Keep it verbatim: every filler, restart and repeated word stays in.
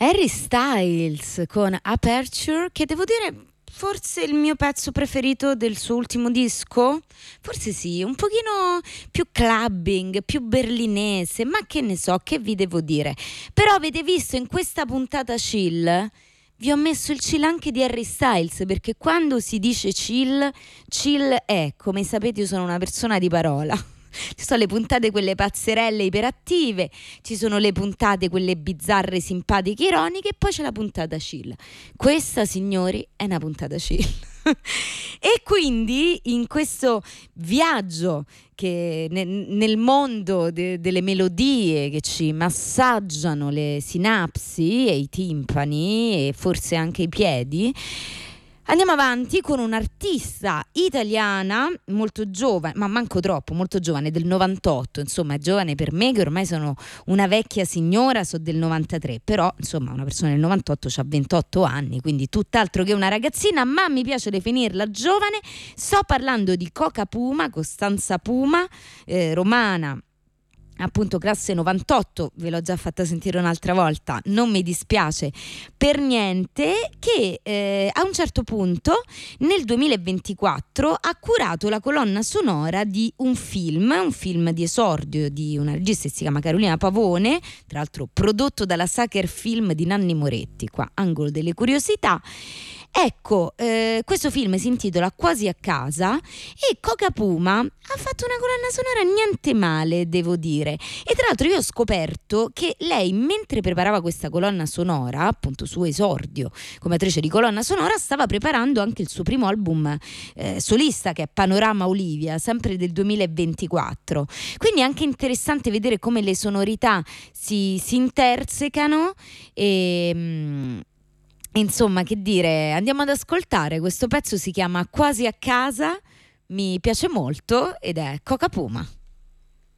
Harry Styles con Aperture, che devo dire forse il mio pezzo preferito del suo ultimo disco, forse sì, un pochino più clubbing, più berlinese, ma che ne so, che vi devo dire. Però avete visto in questa puntata chill, vi ho messo il chill anche di Harry Styles, perché quando si dice chill, chill è, come sapete io sono una persona di parola. Ci sono le puntate quelle pazzerelle iperattive, ci sono le puntate quelle bizzarre, simpatiche, ironiche, e poi c'è la puntata chill. Questa, signori, è una puntata chill. E quindi in questo viaggio che ne, nel mondo de, delle melodie che ci massaggiano le sinapsi e i timpani e forse anche i piedi, andiamo avanti con un'artista italiana molto giovane, ma manco troppo, molto giovane, del novantotto, insomma è giovane per me che ormai sono una vecchia signora, so del novantatré, però insomma una persona del novantotto ha ventotto anni, quindi tutt'altro che una ragazzina, ma mi piace definirla giovane. Sto parlando di Coca Puma, Costanza Puma, eh, romana, appunto classe novantotto, ve l'ho già fatta sentire un'altra volta, non mi dispiace per niente, che eh, a un certo punto nel duemilaventiquattro ha curato la colonna sonora di un film, un film di esordio di una regista che si chiama Carolina Pavone, tra l'altro prodotto dalla Sacher Film di Nanni Moretti, qua angolo delle curiosità. Ecco, eh, questo film si intitola Quasi a casa e Coca Puma ha fatto una colonna sonora niente male, devo dire. E tra l'altro io ho scoperto che lei, mentre preparava questa colonna sonora, appunto suo esordio come attrice di colonna sonora, stava preparando anche il suo primo album eh, solista, che è Panorama Olivia, sempre del duemilaventiquattro. Quindi è anche interessante vedere come le sonorità si, si intersecano e... Mh, Insomma, che dire, andiamo ad ascoltare, questo pezzo si chiama Quasi a casa, mi piace molto ed è Coca Puma.